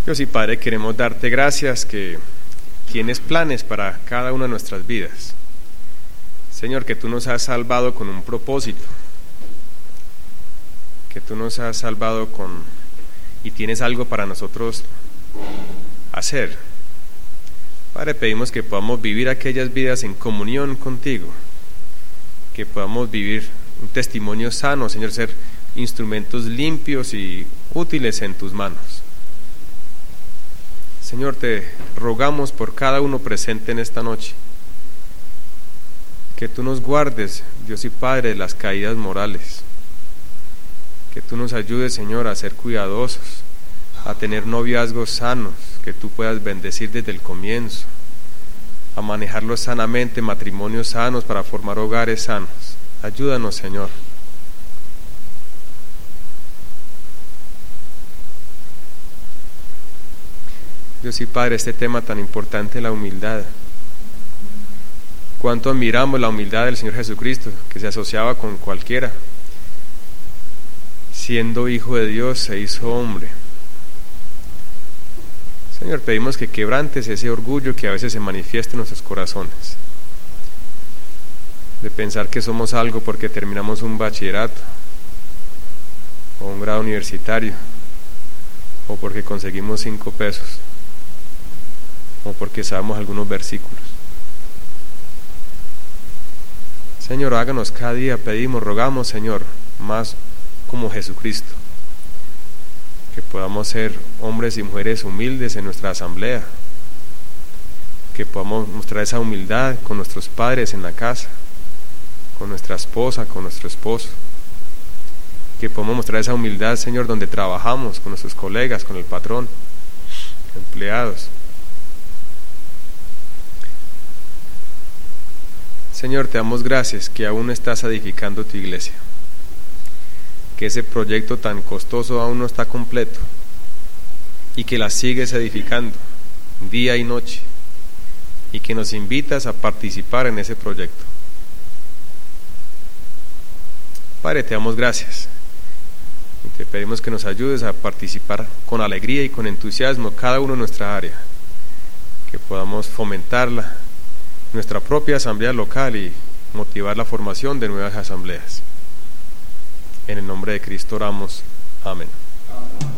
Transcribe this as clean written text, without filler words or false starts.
Dios y Padre, queremos darte gracias que tienes planes para cada una de nuestras vidas. Señor, que tú nos has salvado con un propósito, que tú nos has salvado y tienes algo para nosotros hacer. Padre, pedimos que podamos vivir aquellas vidas en comunión contigo, que podamos vivir un testimonio sano, Señor, ser instrumentos limpios y útiles en tus manos. Señor, te rogamos por cada uno presente en esta noche, que tú nos guardes, Dios y Padre, de las caídas morales, que tú nos ayudes, Señor, a ser cuidadosos, a tener noviazgos sanos, que tú puedas bendecir desde el comienzo, a manejarlos sanamente, matrimonios sanos, para formar hogares sanos. Ayúdanos, Señor. Dios y Padre, este tema tan importante, la humildad. Cuánto admiramos la humildad del Señor Jesucristo, que se asociaba con cualquiera. Siendo hijo de Dios, se hizo hombre. Señor, pedimos que quebrantes ese orgullo que a veces se manifiesta en nuestros corazones, de pensar que somos algo porque terminamos un bachillerato o un grado universitario, o porque conseguimos 5 pesos, o porque sabemos algunos versículos. Señor, háganos cada día, pedimos, rogamos, Señor, más como Jesucristo, que podamos ser hombres y mujeres humildes en nuestra asamblea, que podamos mostrar esa humildad con nuestros padres en la casa, con nuestra esposa, con nuestro esposo, que podamos mostrar esa humildad, Señor, donde trabajamos, con nuestros colegas, con el patrón, empleados. Señor, te damos gracias que aún estás edificando tu iglesia, que ese proyecto tan costoso aún no está completo y que la sigues edificando día y noche, y que nos invitas a participar en ese proyecto. Padre, te damos gracias y te pedimos que nos ayudes a participar con alegría y con entusiasmo cada uno en nuestra área, que podamos fomentarla, nuestra propia asamblea local, y motivar la formación de nuevas asambleas. En el nombre de Cristo oramos. Amén.